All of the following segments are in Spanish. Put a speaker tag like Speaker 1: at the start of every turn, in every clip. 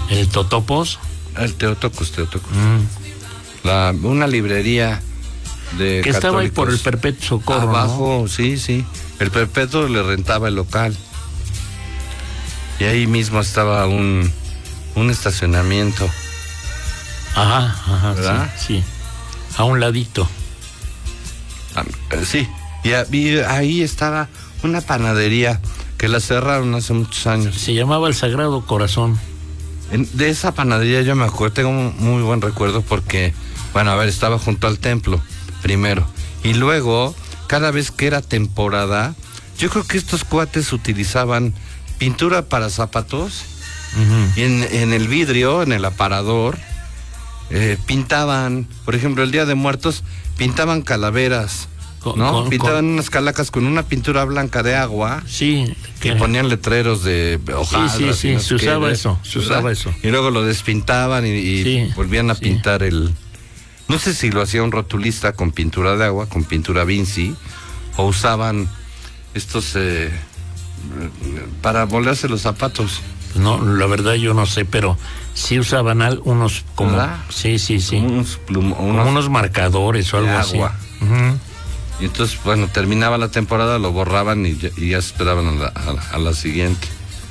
Speaker 1: ¿El Totopos?
Speaker 2: El Teotocos. Una librería de
Speaker 1: que
Speaker 2: católicos.
Speaker 1: Estaba ahí por el Perpetuo Socorro,
Speaker 2: abajo,
Speaker 1: ¿no?
Speaker 2: Sí. El Perpetuo le rentaba el local. Y ahí mismo estaba un estacionamiento.
Speaker 1: Ajá,
Speaker 2: ¿verdad?
Speaker 1: sí. A un ladito.
Speaker 2: Sí. Y ahí estaba una panadería que la cerraron hace muchos años.
Speaker 1: Se llamaba El Sagrado Corazón.
Speaker 2: De esa panadería yo me acuerdo, tengo un muy buen recuerdo porque, estaba junto al templo, primero. Y luego, cada vez que era temporada, yo creo que estos cuates utilizaban pintura para zapatos. Y en el vidrio, en el aparador, pintaban, por ejemplo, el Día de Muertos, pintaban calaveras, ¿no? Pintaban unas calacas con una pintura blanca de agua.
Speaker 1: Sí.
Speaker 2: Que ponían letreros de hojas.
Speaker 1: Sí,
Speaker 2: no
Speaker 1: se usaba eso.
Speaker 2: Y luego lo despintaban y volvían a pintar el... No sé si lo hacía un rotulista con pintura de agua, con pintura Vinci, o usaban estos para volverse los zapatos.
Speaker 1: No, la verdad yo no sé, pero sí usaban unos como...
Speaker 2: ¿verdad?
Speaker 1: Sí.
Speaker 2: Como
Speaker 1: unos marcadores o algo así.
Speaker 2: Agua. Y entonces, terminaba la temporada, lo borraban y ya esperaban a la siguiente.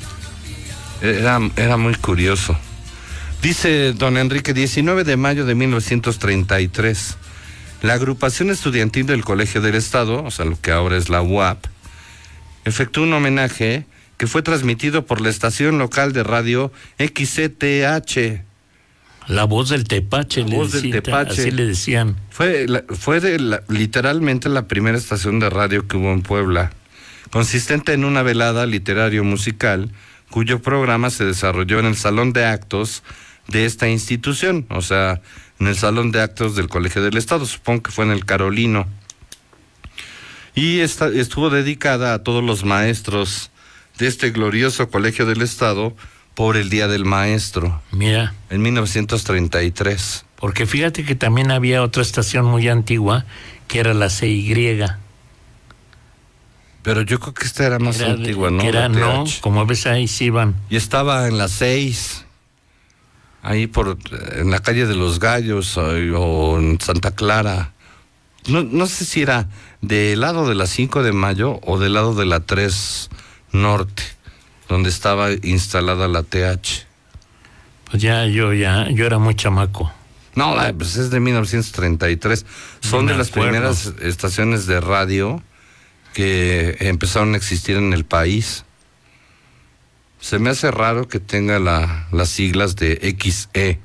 Speaker 2: Era muy curioso. Dice don Enrique, 19 de mayo de 1933, la agrupación estudiantil del Colegio del Estado, o sea, lo que ahora es la UAP, efectuó un homenaje que fue transmitido por la estación local de radio XCTH.
Speaker 1: La voz del Tepache, así le decían.
Speaker 2: Fue literalmente la primera estación de radio que hubo en Puebla, consistente en una velada literario-musical, cuyo programa se desarrolló en el salón de actos de esta institución, o sea, en el salón de actos del Colegio del Estado, supongo que fue en el Carolino. Y estuvo dedicada a todos los maestros de este glorioso Colegio del Estado, por el Día del Maestro.
Speaker 1: Mira.
Speaker 2: En 1933.
Speaker 1: Porque fíjate que también había otra estación muy antigua, que era la CY.
Speaker 2: Pero yo creo que esta era más antigua, ¿no?
Speaker 1: Como ves ahí sí iban.
Speaker 2: Y estaba en la 6, ahí en la calle de los Gallos, o en Santa Clara. No sé si era del lado de la 5 de Mayo o del lado de la 3 Norte, donde estaba instalada la TH.
Speaker 1: Pues yo era muy chamaco.
Speaker 2: No, pues es de 1933. Son de las primeras estaciones de radio que empezaron a existir en el país. Se me hace raro que tenga las siglas de XE.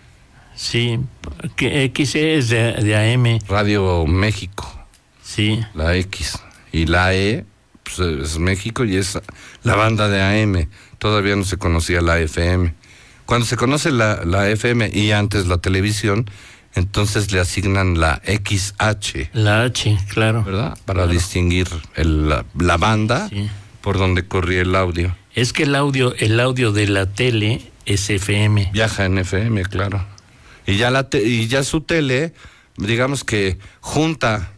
Speaker 1: Sí, que XE es de AM.
Speaker 2: Radio México.
Speaker 1: Sí.
Speaker 2: La X. Y la E, pues es México y es la banda de AM. Todavía no se conocía la FM. Cuando se conoce la FM y antes la televisión, entonces le asignan la XH.
Speaker 1: La H, claro.
Speaker 2: ¿Verdad? Para distinguir la banda por donde corría el audio.
Speaker 1: Es que el audio de la tele es FM.
Speaker 2: Viaja en FM, claro. Y ya su tele, digamos que junta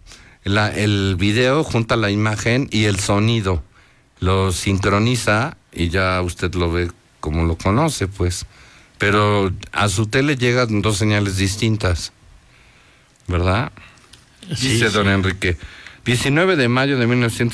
Speaker 2: el video, junta la imagen y el sonido. Lo sincroniza y ya usted lo ve como lo conoce, pues. Pero a su tele llegan dos señales distintas, ¿verdad?
Speaker 1: Sí,
Speaker 2: dice don Enrique. 19 de mayo de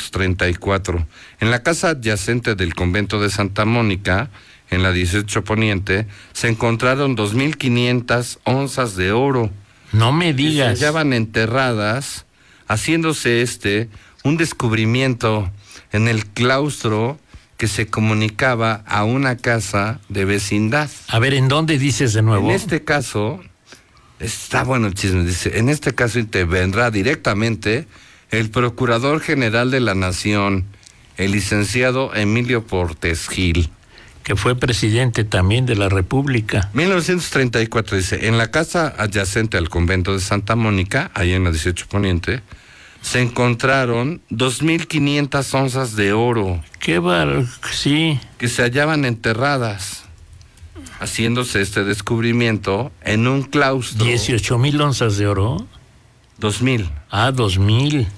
Speaker 2: 1934, en la casa adyacente del convento de Santa Mónica, en la 18 Poniente, se encontraron 2.500 onzas de oro.
Speaker 1: No me digas.
Speaker 2: Que se hallaban enterradas, haciéndose un descubrimiento en el claustro que se comunicaba a una casa de vecindad.
Speaker 1: A ver, ¿en dónde dices de nuevo?
Speaker 2: En este caso, está bueno el chisme, dice, en este caso intervendrá directamente el Procurador General de la Nación, el licenciado Emilio Portes Gil.
Speaker 1: Que fue presidente también de la República.
Speaker 2: 1934, dice, en la casa adyacente al convento de Santa Mónica, ahí en la 18 Poniente, se encontraron 2.500 onzas de oro.
Speaker 1: ¡Qué sí!
Speaker 2: Que se hallaban enterradas, haciéndose este descubrimiento en un claustro.
Speaker 1: 18,000 onzas de oro.
Speaker 2: 2,000.
Speaker 1: Ah, 2,000.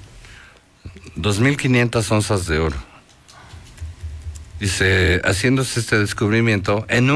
Speaker 2: 2.500 onzas de oro. Dice, haciéndose este descubrimiento en un